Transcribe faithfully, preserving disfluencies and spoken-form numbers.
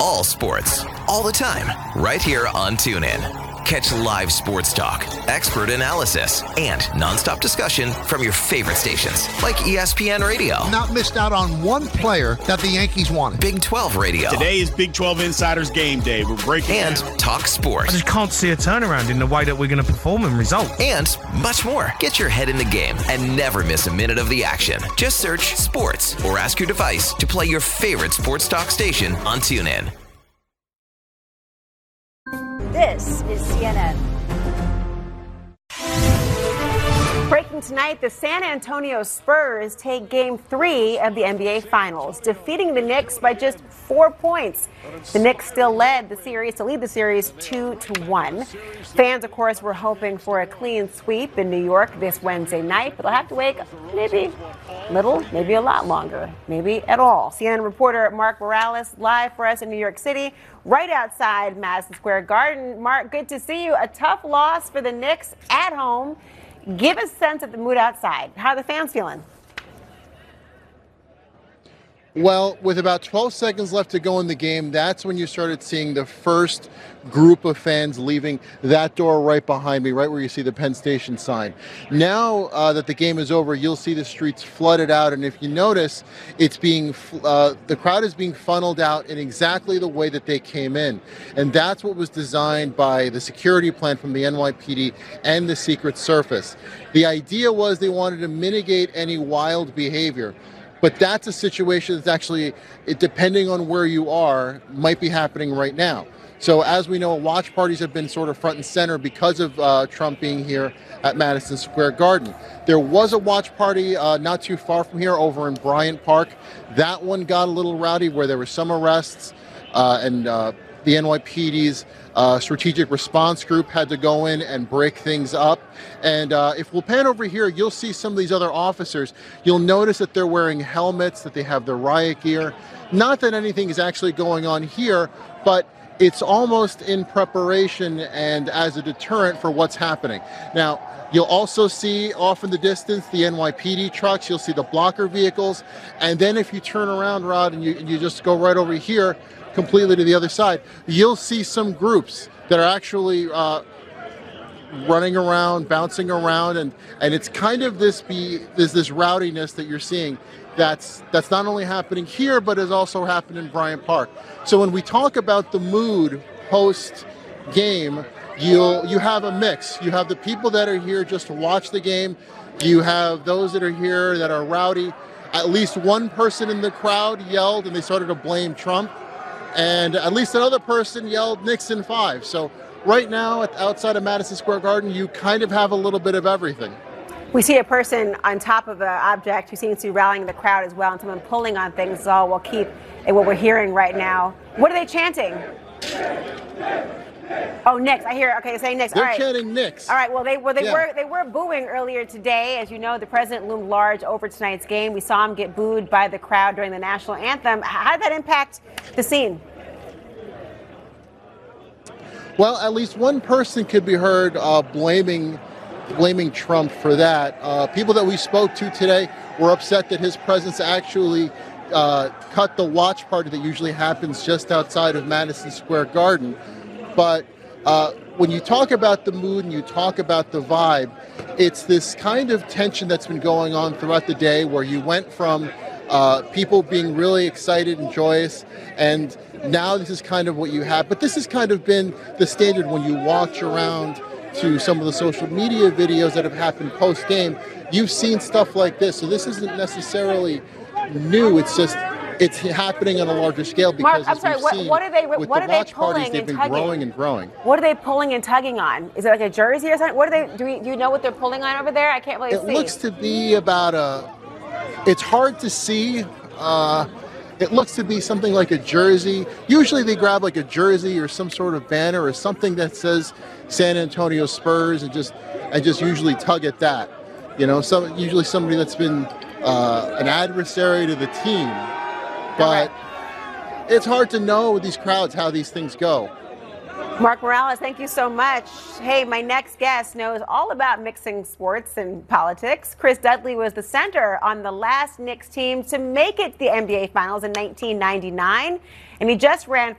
all sports, all the time, right here on TuneIn. Catch live sports talk, expert analysis, and nonstop discussion from your favorite stations like E S P N Radio. Not missed out on one player that the Yankees wanted. Big twelve Radio. Today is Big twelve Insiders Game Day. We're breaking And down. Talk Sports. I just can't see a turnaround in the way that we're going to perform and result. And much more. Get your head in the game and never miss a minute of the action. Just search sports or ask your device to play your favorite sports talk station on TuneIn. This is C N N. Breaking tonight, the San Antonio Spurs take game three of the N B A Finals, defeating the Knicks by just four points. The Knicks still led the series to lead the series two to one. Fans, of course, were hoping for a clean sweep in New York this Wednesday night, but they'll have to wait maybe a little, maybe a lot longer, maybe at all. C N N reporter Mark Morales live for us in New York City, right outside Madison Square Garden. Mark, good to see you. A tough loss for the Knicks at home. Give us a sense of the mood outside. How are the fans feeling? Well, with about twelve seconds left to go in the game, that's when you started seeing the first group of fans leaving that door right behind me, right where you see the Penn Station sign. Now uh, that the game is over, you'll see the streets flooded out, and if you notice, it's being uh, the crowd is being funneled out in exactly the way that they came in, and that's what was designed by the security plan from the N Y P D and the Secret Service. The idea was they wanted to mitigate any wild behavior. But that's a situation that's actually, it, depending on where you are, might be happening right now. So as we know, watch parties have been sort of front and center because of uh, Trump being here at Madison Square Garden. There was a watch party uh, not too far from here over in Bryant Park. That one got a little rowdy where there were some arrests uh, and uh, the N Y P D's uh, strategic response group had to go in and break things up. And uh, if we'll pan over here, you'll see some of these other officers. You'll notice that they're wearing helmets, that they have their riot gear. Not that anything is actually going on here, but it's almost in preparation and as a deterrent for what's happening. Now, you'll also see off in the distance the N Y P D trucks. You'll see the blocker vehicles. And then if you turn around, Rod, and you, and you just go right over here, completely to the other side, you'll see some groups that are actually uh, running around, bouncing around, and and it's kind of this be there's this rowdiness that you're seeing that's that's not only happening here but has also happened in Bryant Park. So when we talk about the mood post game, you'll you have a mix. You have the people that are here just to watch the game. You have those that are here that are rowdy. At least one person in the crowd yelled and they started to blame Trump. And at least another person yelled Nixon five. So right now, at, outside of Madison Square Garden, you kind of have a little bit of everything. We see a person on top of an object who seems to be rallying the crowd as well, and someone pulling on things is all we'll keep in what we're hearing right now. What are they chanting? Oh, Knicks. I hear. Okay, saying Knicks. They're all right. chanting Knicks. All right. Well, they well they yeah. were they were booing earlier today. As you know, the president loomed large over tonight's game. We saw him get booed by the crowd during the national anthem. How did that impact the scene? Well, at least one person could be heard uh, blaming blaming Trump for that. Uh, people that we spoke to today were upset that his presence actually uh, cut the watch party that usually happens just outside of Madison Square Garden. But uh, when you talk about the mood and you talk about the vibe, it's this kind of tension that's been going on throughout the day where you went from uh, people being really excited and joyous, and now this is kind of what you have. But this has kind of been the standard when you watch around to some of the social media videos that have happened post-game. You've seen stuff like this. So this isn't necessarily new. It's just it's happening on a larger scale because Mark, I'm sorry, what, what are they with what the are they watch parties, pulling they've and been tugging? growing and growing. What are they pulling and tugging on? Is it like a jersey or something? What are they do, we, do you know what they're pulling on over there? I can't really it see. It looks to be about a it's hard to see. Uh, It looks to be something like a jersey. Usually they grab like a jersey or some sort of banner or something that says San Antonio Spurs and just and just usually tug at that. You know, some usually somebody that's been uh, an adversary to the team. But okay. It's hard to know with these crowds how these things go. Mark Morales, thank you so much. Hey, my next guest knows all about mixing sports and politics. Chris Dudley was the center on the last Knicks team to make it to the N B A Finals in nineteen ninety-nine, and he just ran